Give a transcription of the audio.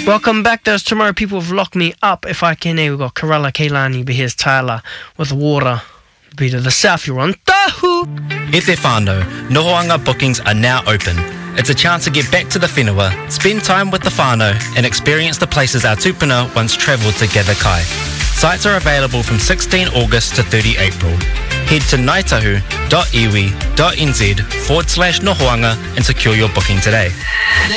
Welcome back, those Tomorrow people have locked me up. If I can, we've got Karala Keilani, but here's Tyler with Water. Be to the south, you're on Tahu. E te whānau, Nohoanga bookings are now open. It's a chance to get back to the whenua, spend time with the whānau, and experience the places our tupuna once travelled to gather kai. Sites are available from 16 August to 30 April. Head to ngaitahu.iwi.nz/Nohoanga and secure your booking today.